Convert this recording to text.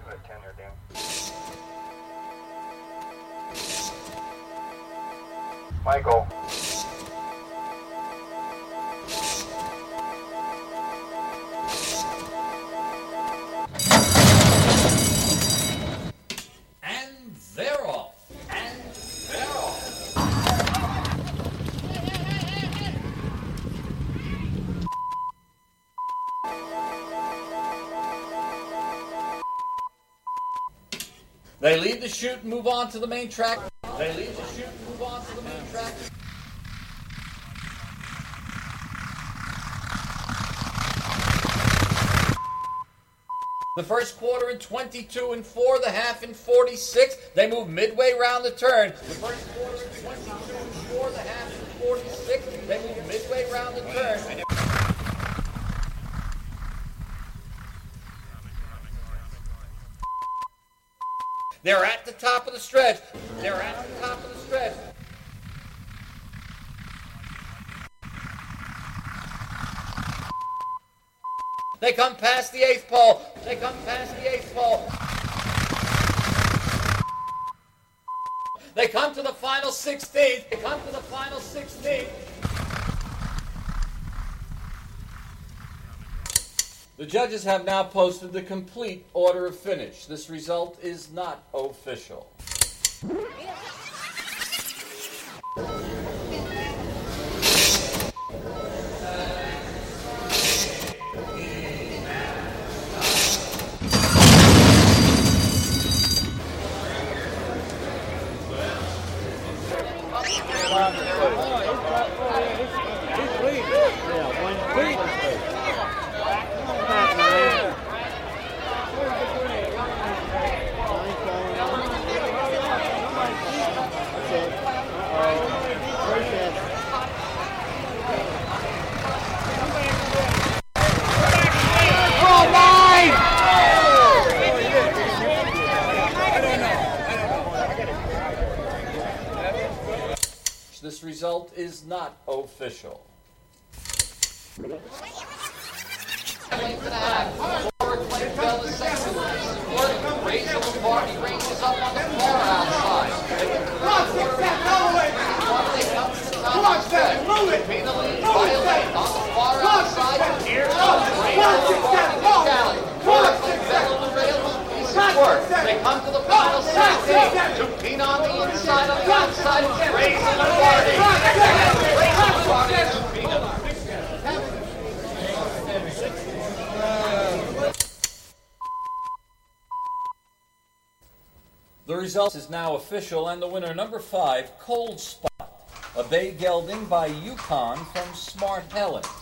at 10 here, Dan. Michael. And they're off. And they're off. They lead the shoot and move on to the main track. They lead the shoot and move on to the main track. The first quarter in 22-4, the half in 46. They move midway round the turn. The first quarter in 22-4, the half in 46. They move midway round the turn. They're at the top of the stretch. They're at the top of the stretch. They come past the eighth pole. They come past the eighth pole. They come to the final 16th. They come to the final 16th. The judges have now posted the complete order of finish. This result is not official. This result is not official. They come to the final 16. Tupin on the inside, on the outside, raising the party. The result is now official, and the winner, number 5, Cold Spot, a bay gelding by Yukon from Smart Helen.